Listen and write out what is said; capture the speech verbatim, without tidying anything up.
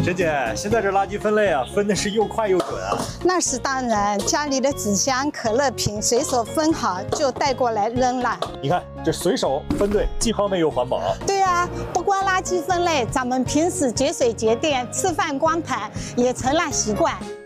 沈姐，现在这垃圾分类啊，分的是又快又准啊。 那是当然，家里的纸箱、可乐瓶随手分好就带过来扔了。 你看这随手分对，既方便又环保。 对啊，不光垃圾分类，咱们平时节水节电、吃饭光盘也成了习惯。